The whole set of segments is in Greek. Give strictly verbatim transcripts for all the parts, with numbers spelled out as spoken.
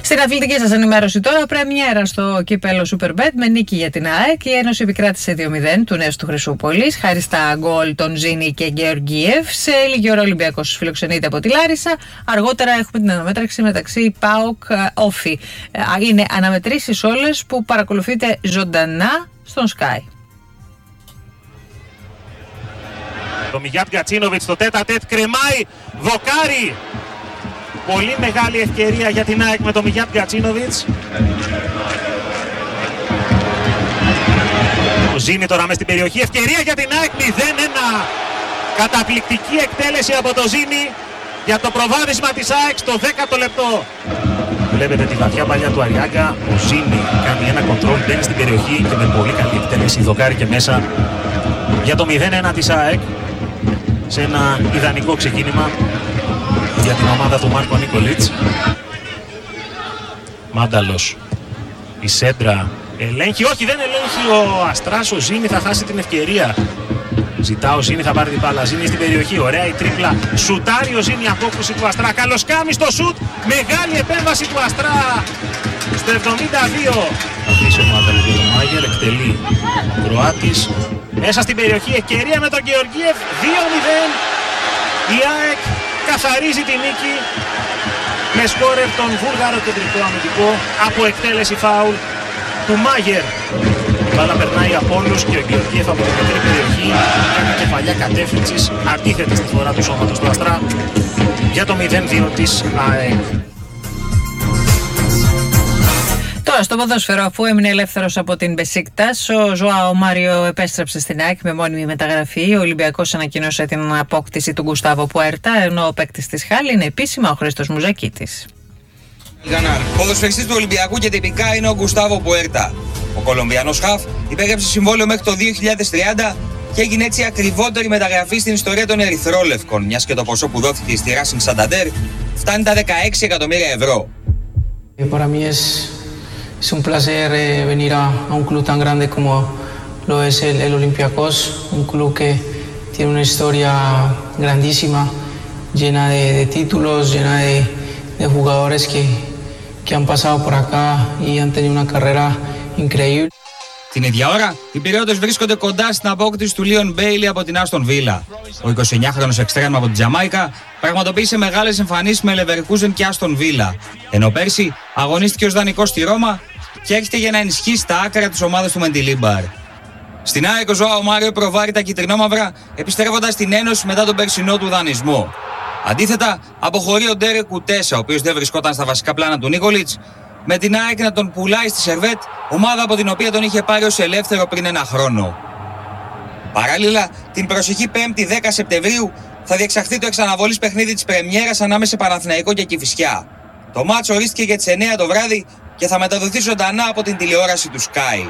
Στην αθλητική σας ενημέρωση τώρα, πρεμιέρα στο κύπελο Superbet με νίκη για την ΑΕΚ. Η Ένωση επικράτησε δύο μηδέν του Νέστου Χρυσούπολης, χάρη στα γκολ των Ζήνη και Γεωργίευ. Σε λίγη ώρα ο Ολυμπιακός φιλοξενείται από τη Λάρισα. Αργότερα έχουμε την αναμέτρηση μεταξύ ΠΑΟΚ Όφη. Είναι αναμετρήσεις όλες που παρακολουθείτε ζωντανά στον Sky. Το Μιγιάτ Γκατσίνοβιτς στο τέτα τέτ κρεμάει, δοκάρι. Πολύ μεγάλη ευκαιρία για την ΑΕΚ με το Μιγιάτ Γκατσίνοβιτς. Ο Ζήνη τώρα μες στην περιοχή, ευκαιρία για την ΑΕΚ, μηδέν ένα. Καταπληκτική εκτέλεση από το Ζήνη για το προβάδισμα της ΑΕΚ στο δέκατο λεπτό. Βλέπετε τη βαθιά παλιά του Αριάγκα, ο Ζήνη κάνει ένα κοντρόλ, μπαίνει στην περιοχή και με πολύ καλή εκτέλεση δοκάρι και μέσα για το μηδέν ένα της ΑΕΚ. Σε ένα ιδανικό ξεκίνημα για την ομάδα του Μάρκο Νίκολιτς. Μάνταλος, η σέντρα ελέγχει, όχι δεν ελέγχει ο Αστράς, ο Ζήνη θα χάσει την ευκαιρία. Ζητά ο Ζήνη, θα πάρει την μπάλα, Ζήνη στην περιοχή, ωραία η τρίπλα, σουτάρει ο Ζήνη, απόκρουση του Αστρά, καλώς κάνει στο σουτ, μεγάλη επέμβαση του Αστρά στο εβδομήντα δύο. Θα αφήσει ο Μάνταλος για τον Μάγερ, εκτελεί ο Κροάτης, μέσα στην περιοχή, ευκαιρία με τον Γεωργίευ, δύο μηδέν, η ΑΕΚ καθαρίζει τη νίκη με σκόρερ τον Βούλγαρο κεντρικό αμυντικό από εκτέλεση φάουλ του Μάγερ. Η μπάλα περνάει από όλους και ο Γεωργίευ από την κεντρική περιοχή κάνει κεφαλιά κατεύθυνσης αντίθετη στη φορά του σώματος του Αστρά για το μηδέν δύο της ΑΕΚ. Τώρα στο ποδόσφαιρο, αφού έμεινε ελεύθερος από την Μπεσίκτας, ο Ζωάο Μάριο επέστρεψε στην ΑΕΚ με μόνιμη μεταγραφή. Ο Ολυμπιακός ανακοίνωσε την απόκτηση του Γκουστάβο Πουέρτα, ενώ ο παίκτης της Χάλη είναι επίσημα ο Χρήστος Μουζακίτης. Ποδοσφαιριστής του Ολυμπιακού και τυπικά είναι ο Γκουστάβο Πουέρτα. Ο Κολομβιανός χαφ υπέγραψε συμβόλαιο μέχρι το δύο χιλιάδες τριάντα και έγινε έτσι ακριβότερη μεταγραφή στην ιστορία των Ερυθρόλευκων, μιας και το ποσό που δόθηκε στη Racing Santander φτάνει τα δεκαέξι εκατομμύρια ευρώ. Es un placer eh, venir a, a un club tan grande como lo es el, el Olympiacos, un club que tiene una historia grandísima, llena de, de títulos, llena de, de jugadores que, que han pasado por acá y han tenido una carrera increíble. Την ίδια ώρα, οι Πειραιώτες βρίσκονται κοντά στην απόκτηση του Λίον Μπέιλι από την Άστον Βίλα. Ο εικοσιεννιάχρονος εξτρέμ από την Τζαμάικα πραγματοποίησε μεγάλες εμφανίσεις με Leverkusen και Άστον Βίλα, ενώ πέρσι αγωνίστηκε ως δανεικός στη Ρώμα και έρχεται για να ενισχύσει τα άκρα της ομάδας του Μεντιλίμπαρ. Στην ΑΕΚ ο Ζωάο Μάριο προβάρει τα κυτρινόμαυρα επιστρέφοντας στην Ένωση μετά τον περσινό του δανεισμό. Αντίθετα, αποχωρεί ο Ντέρεκ Κουτέσα, ο οποίος δεν βρισκόταν στα βασικά πλάνα του Νίκολιτς, με την ΑΕΚ να τον πουλάει στη Σερβέτ, ομάδα από την οποία τον είχε πάρει ως ελεύθερο πριν ένα χρόνο. Παράλληλα, την προσεχή πέμπτη δέκα Σεπτεμβρίου θα διεξαχθεί το εξαναβολής παιχνίδι της πρεμιέρας ανάμεσα σε Παναθηναϊκό και Κηφισιά. Το μάτς ορίστηκε για τις εννιά το βράδυ και θα μεταδοθεί ζωντανά από την τηλεόραση του Sky.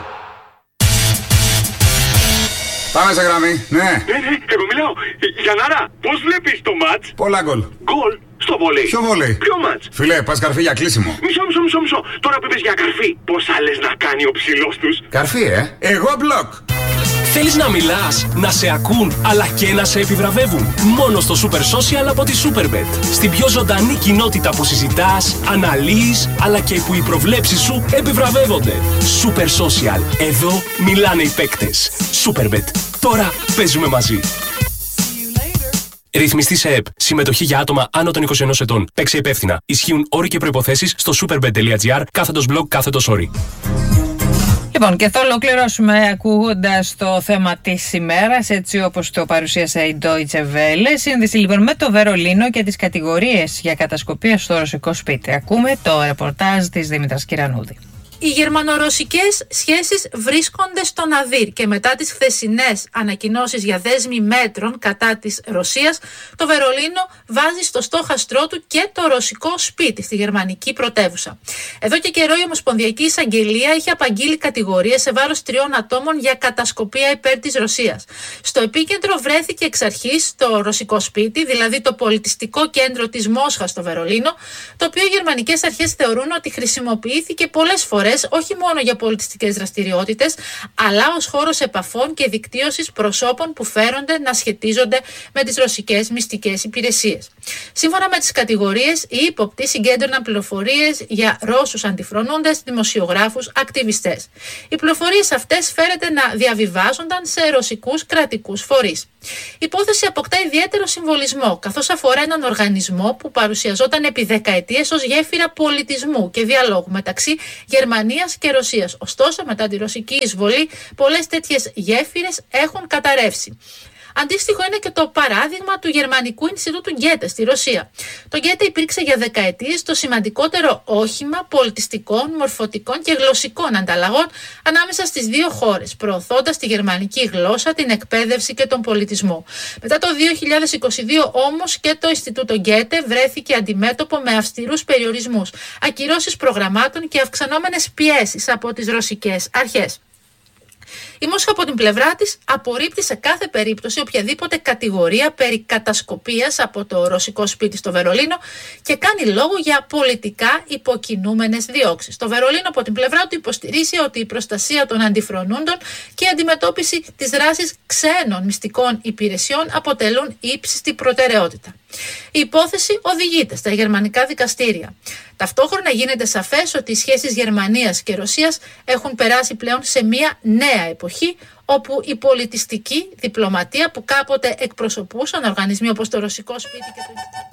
Πάμε σε γραμμή, ναι. Ναι, ναι, εγώ μιλάω. Γιαννάρα, πώς βλέπεις το μάτς? Πολλά γκολ. Γκολ στο βόλεϊ. Ποιο βόλεϊ? Ποιο μάτς? Φιλέ, πας καρφί για κλείσιμο. Μισό, μισό, μισό, μισό. Τώρα που είπες για καρφί, πόσα λες να κάνει ο ψηλός τους? Καρφί, ε. Εγώ μπλοκ. Θέλεις να μιλάς, να σε ακούν, αλλά και να σε επιβραβεύουν. Μόνο στο Super Social από τη Superbet. Στην πιο ζωντανή κοινότητα που συζητάς, αναλύεις, αλλά και που οι προβλέψεις σου επιβραβεύονται. Super Social. Εδώ μιλάνε οι παίκτες. Superbet. Τώρα παίζουμε μαζί. Ρυθμιστή σε ΕΠ. Συμμετοχή για άτομα άνω των είκοσι ενός ετών. Παίξε υπεύθυνα. Ισχύουν όροι και προϋποθέσεις στο superbet.gr κάθετος blog κάθετος όροι. Λοιπόν, και θα ολοκληρώσουμε ακούγοντας το θέμα της ημέρας, έτσι όπως το παρουσίασε η Deutsche Welle. Σύνδεση λοιπόν με το Βερολίνο και τις κατηγορίες για κατασκοπία στο ρωσικό σπίτι. Ακούμε το ρεπορτάζ της Δήμητρας Κυρανούδη. Οι γερμανο-ρωσικές σχέσεις βρίσκονται στο ναδύρ και μετά τις χθεσινές ανακοινώσεις για δέσμη μέτρων κατά της Ρωσίας, το Βερολίνο βάζει στο στόχαστρό του και το ρωσικό σπίτι στη γερμανική πρωτεύουσα. Εδώ και καιρό η Ομοσπονδιακή Εισαγγελία είχε απαγγείλει κατηγορίες σε βάρος τριών ατόμων για κατασκοπία υπέρ της Ρωσίας. Στο επίκεντρο βρέθηκε εξ αρχής το ρωσικό σπίτι, δηλαδή το πολιτιστικό κέντρο της Μόσχας στο Βερολίνο, το οποίο οι γερμανικές αρχές θεωρούν ότι χρησιμοποιήθηκε πολλές φορές φορές όχι μόνο για πολιτιστικές δραστηριότητες, αλλά ως χώρος επαφών και δικτύωσης προσώπων που φέρονται να σχετίζονται με τις ρωσικές μυστικές υπηρεσίες. Σύμφωνα με τις κατηγορίες, οι ύποπτοι συγκέντρωναν πληροφορίες για Ρώσους αντιφρονούντες, δημοσιογράφους, ακτιβιστές. Οι πληροφορίες αυτές φέρεται να διαβιβάζονταν σε ρωσικούς κρατικούς φορείς. Η υπόθεση αποκτά ιδιαίτερο συμβολισμό, καθώς αφορά έναν οργανισμό που παρουσιαζόταν επί δεκαετίες ως γέφυρα πολιτισμού και διαλόγου μεταξύ Γερμανίας και Ρωσίας. Ωστόσο, μετά τη ρωσική εισβολή, πολλές τέτοιες γέφυρες έχουν καταρρεύσει. Αντίστοιχο είναι και το παράδειγμα του Γερμανικού Ινστιτούτου Γκέτε στη Ρωσία. Το Γκέτε υπήρξε για δεκαετίες το σημαντικότερο όχημα πολιτιστικών, μορφωτικών και γλωσσικών ανταλλαγών ανάμεσα στις δύο χώρες, προωθώντας τη γερμανική γλώσσα, την εκπαίδευση και τον πολιτισμό. Μετά το δύο χιλιάδες είκοσι δύο όμως και το Ινστιτούτο Γκέτε βρέθηκε αντιμέτωπο με αυστηρούς περιορισμούς, ακυρώσεις προγραμμάτων και αυξανόμενες πιέσεις από τις ρωσικές αρχές. Η Μόσχα από την πλευρά της απορρίπτει σε κάθε περίπτωση οποιαδήποτε κατηγορία περί κατασκοπίας από το ρωσικό σπίτι στο Βερολίνο και κάνει λόγο για πολιτικά υποκινούμενες διώξεις. Το Βερολίνο από την πλευρά του υποστηρίζει ότι η προστασία των αντιφρονούντων και η αντιμετώπιση της δράσης ξένων μυστικών υπηρεσιών αποτελούν ύψιστη προτεραιότητα. Η υπόθεση οδηγείται στα γερμανικά δικαστήρια. Ταυτόχρονα γίνεται σαφές ότι οι σχέσεις Γερμανίας και Ρωσίας έχουν περάσει πλέον σε μια νέα εποχή, όπου η πολιτιστική διπλωματία που κάποτε εκπροσωπούσαν οργανισμοί όπως το Ρωσικό Σπίτι και το